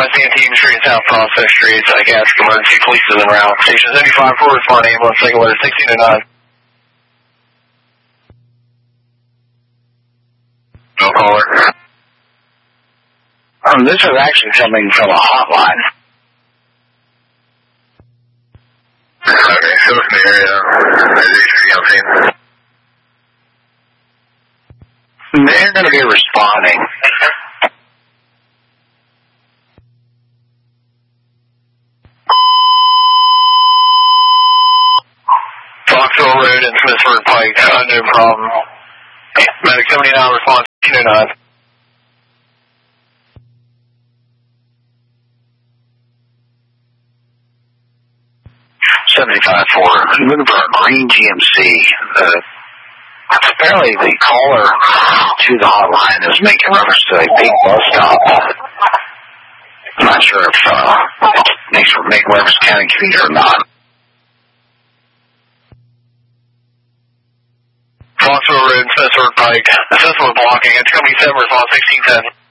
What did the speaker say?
Santine Street, South Prospect Street, psychiatric emergency, police is en route. Station 75 for respond, ambulance, single letter 1609. No caller. This is actually coming from a hotline. Okay, show us the area. They're going to be responding. Foxville Road and Smithsburg Pike, no problem. Medic 79, response 209. Lunenburg Marine GMC. Apparently the caller to the hotline is making reference to a big bus stop. I'm not sure if it makes reference to County Commuter or not. Foxville Road and Smithsburg Pike, assessment blocking, it's coming 7, response 1610.